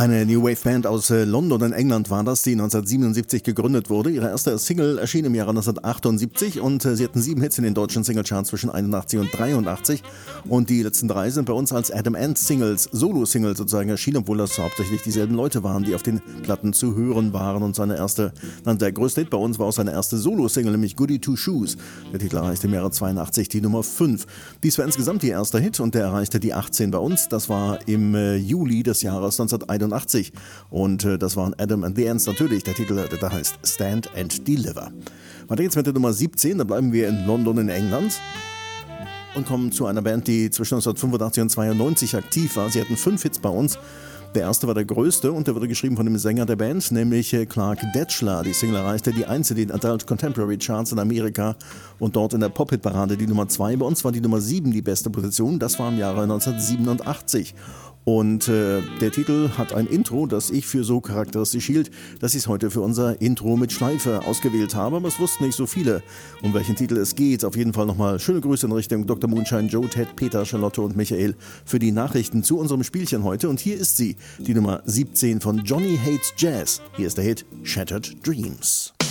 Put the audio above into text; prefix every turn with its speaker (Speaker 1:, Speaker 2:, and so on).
Speaker 1: Eine New Wave Band aus London in England war das, die 1977 gegründet wurde. Ihre erste Single erschien im Jahre 1978 und sie hatten 7 Hits in den deutschen Singlecharts zwischen 81 und 83. Und die letzten 3 sind bei uns als Adam Ant Singles, Solo-Singles sozusagen erschienen, obwohl das hauptsächlich dieselben Leute waren, die auf den Platten zu hören waren. Und der größte Hit bei uns war auch seine erste Solo-Single, nämlich Goody Two Shoes. Der Titel erreichte im Jahre 82 die Nummer 5. Dies war insgesamt ihr erster Hit und der erreichte die 18 bei uns. Das war im Juli des Jahres 1981. Und das waren Adam and the Ants natürlich. Der Titel, der heißt Stand and Deliver. Weiter geht's mit der Nummer 17. Da bleiben wir in London in England und kommen zu einer Band, die zwischen 1985 und 92 aktiv war. Sie hatten 5 Hits bei uns. Der erste war der größte und der wurde geschrieben von dem Sänger der Band, nämlich Clark Detschler. Die Single erreichte die 1 in den Adult Contemporary Charts in Amerika und dort in der Pop-Hit-Parade die Nummer 2. Bei uns war die Nummer 7 die beste Position. Das war im Jahre 1987. Und der Titel hat ein Intro, das ich für so charakteristisch hielt, dass ich es heute für unser Intro mit Schleife ausgewählt habe. Aber es wussten nicht so viele, um welchen Titel es geht. Auf jeden Fall nochmal schöne Grüße in Richtung Dr. Moonshine, Joe, Ted, Peter, Charlotte und Michael für die Nachrichten zu unserem Spielchen heute. Und hier ist sie, die Nummer 17 von Johnny Hates Jazz. Hier ist der Hit Shattered Dreams.